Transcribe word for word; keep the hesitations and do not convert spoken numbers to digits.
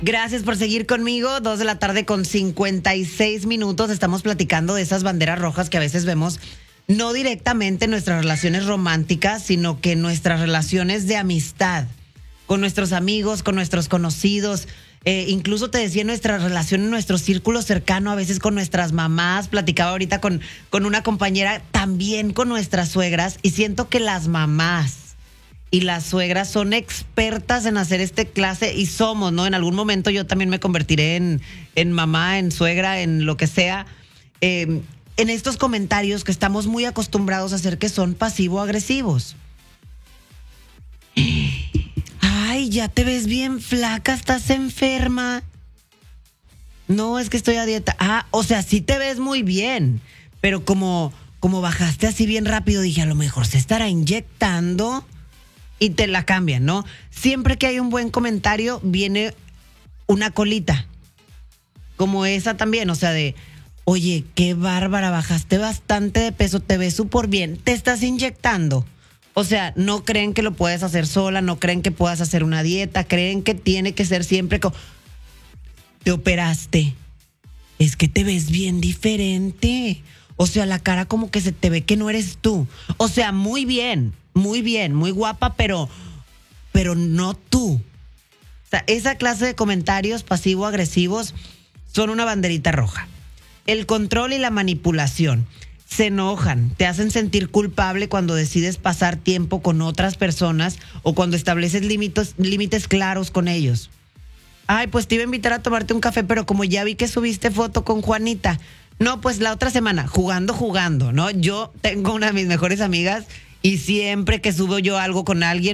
Gracias por seguir conmigo. Dos de la tarde con cincuenta y seis minutos. Estamos platicando de esas banderas rojas que a veces vemos no directamente en nuestras relaciones románticas, sino que en nuestras relaciones de amistad, con nuestros amigos, con nuestros conocidos. Eh, incluso te decía, nuestra relación en nuestro círculo cercano, a veces con nuestras mamás. Platicaba ahorita con, con una compañera, también con nuestras suegras. Y siento que las mamás y las suegras son expertas en hacer este clase, y somos, ¿no? En algún momento yo también me convertiré en, en mamá, en suegra, en lo que sea. Eh, en estos comentarios que estamos muy acostumbrados a hacer, que son pasivo-agresivos. Ay, ya te ves bien flaca, estás enferma. No, es que estoy a dieta. Ah, o sea, sí te ves muy bien, pero como, como bajaste así bien rápido, dije, a lo mejor se estará inyectando. Y te la cambian, ¿no? Siempre que hay un buen comentario, viene una colita. Como esa también, o sea, de, oye, qué bárbara, bajaste bastante de peso, te ves súper bien, te estás inyectando. O sea, no creen que lo puedes hacer sola, no creen que puedas hacer una dieta, creen que tiene que ser siempre como, te operaste, es que te ves bien diferente. O sea, la cara como que se te ve que no eres tú. O sea, muy bien, muy bien, muy guapa, pero, pero no tú. O sea, esa clase de comentarios pasivo-agresivos son una banderita roja. El control y la manipulación. Se enojan, te hacen sentir culpable cuando decides pasar tiempo con otras personas o cuando estableces límites, límites claros con ellos. Ay, pues te iba a invitar a tomarte un café, pero como ya vi que subiste foto con Juanita, no, pues la otra semana, jugando, jugando, ¿no? Yo tengo una de mis mejores amigas y siempre que subo yo algo con alguien,